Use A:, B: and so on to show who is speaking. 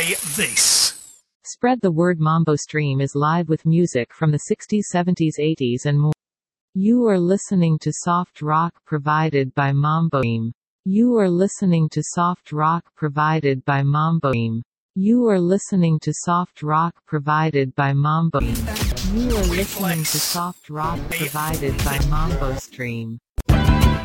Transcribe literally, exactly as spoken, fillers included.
A: Play this.
B: Spread the word. Mambo Stream is live with music from the sixties, seventies, eighties and more. You are listening to soft rock provided by Mambo Stream. You are listening to soft rock provided by Mambo Stream. You are listening to soft rock provided by Mambo Stream. You are listening to soft rock provided by Mambo Stream.